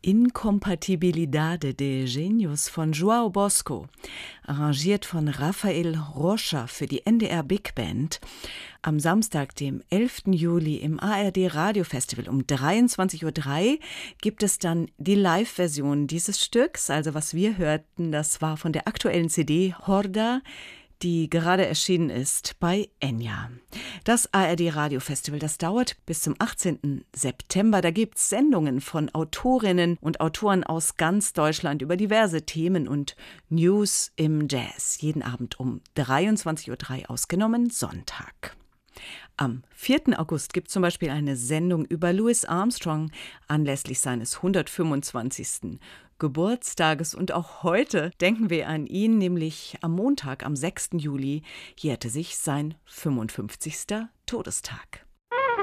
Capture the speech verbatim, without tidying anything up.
Incompatibilidade de Genius von João Bosco, arrangiert von Rafael Rocha für die N D R Big Band. Am Samstag, dem elften Juli im A R D Radiofestival um dreiundzwanzig Uhr drei gibt es dann die Live-Version dieses Stücks. Also was wir hörten, das war von der aktuellen C D Horda, die gerade erschienen ist bei Enya. Das A R D Radiofestival, das dauert bis zum achtzehnten September. Da gibt es Sendungen von Autorinnen und Autoren aus ganz Deutschland über diverse Themen und News im Jazz. Jeden Abend um dreiundzwanzig Uhr drei, ausgenommen Sonntag. Am vierten August gibt es zum Beispiel eine Sendung über Louis Armstrong anlässlich seines hundertfünfundzwanzigsten Geburtstages. Und auch heute denken wir an ihn, nämlich am Montag, am sechsten Juli, jährte sich sein fünfundfünfzigster Todestag.